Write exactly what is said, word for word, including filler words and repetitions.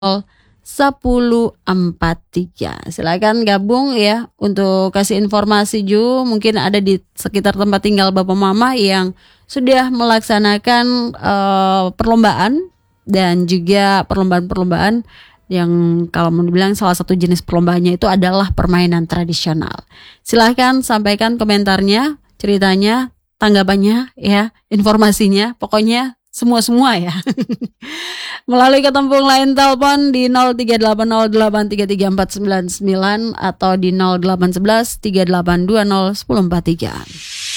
sepuluh empat tiga. Silakan gabung ya untuk kasih informasi Ju. Mungkin ada di sekitar tempat tinggal Bapak Mama yang sudah melaksanakan uh, perlombaan dan juga perlombaan-perlombaan yang kalau mau dibilang salah satu jenis perlombaannya itu adalah permainan tradisional. Silahkan sampaikan komentarnya, ceritanya, tanggapannya ya, informasinya, pokoknya semua-semua ya. Melalui ketempung line telepon di nol tiga delapan nol delapan tiga tiga empat sembilan sembilan atau di nol delapan satu satu tiga delapan dua nol satu nol empat tiga.